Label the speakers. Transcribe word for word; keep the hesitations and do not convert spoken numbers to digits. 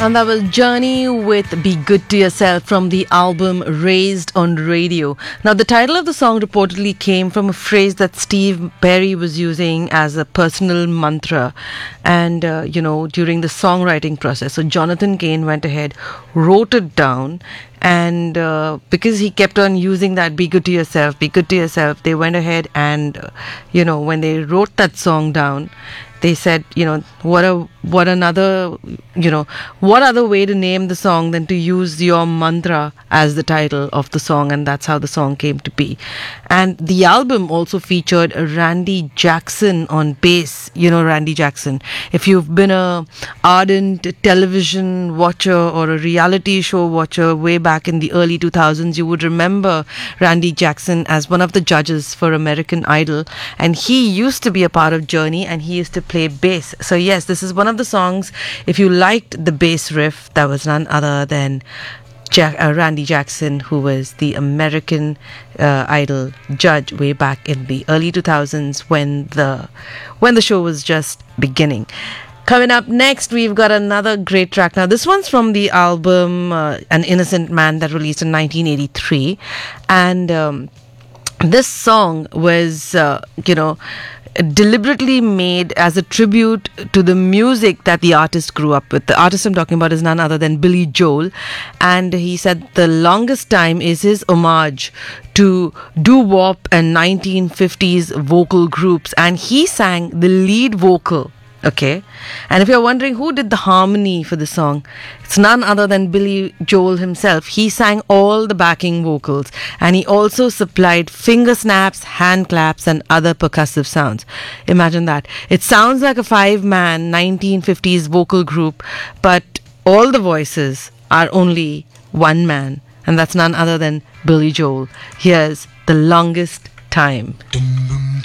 Speaker 1: And that was Journey with Be Good to Yourself from the album Raised on Radio. Now, the title of the song reportedly came from a phrase that Steve Perry was using as a personal mantra and, uh, you know, during the songwriting process. So Jonathan Cain went ahead, wrote it down, and uh, because he kept on using that be good to yourself, be good to yourself, they went ahead and, uh, you know, when they wrote that song down, they said, you know, what a what another, you know, what other way to name the song than to use your mantra as the title of the song, and that's how the song came to be. And the album also featured Randy Jackson on bass. You know Randy Jackson. If you've been a ardent television watcher or a reality show watcher way back in the early two thousands, you would remember Randy Jackson as one of the judges for American Idol, and he used to be a part of Journey, and he used to play bass. So yes, this is one of the songs. If you liked the bass riff, that was none other than Jack, uh, Randy Jackson, who was the American uh, Idol judge way back in the early two thousands when the when the show was just beginning. Coming up next, we've got another great track. Now, this one's from the album uh, An Innocent Man that released in nineteen eighty-three, and um, this song was, uh, you know, deliberately made as a tribute to the music that the artist grew up with. The artist I'm talking about is none other than Billy Joel, and he said the longest time is his homage to doo-wop and nineteen fifties vocal groups, and he sang the lead vocal. Okay, and if you're wondering who did the harmony for the song, it's none other than Billy Joel himself. He sang all the backing vocals, and he also supplied finger snaps, hand claps, and other percussive sounds. Imagine that. It sounds like a five-man nineteen fifties vocal group, but all the voices are only one man, and that's none other than Billy Joel. Here's The Longest Time.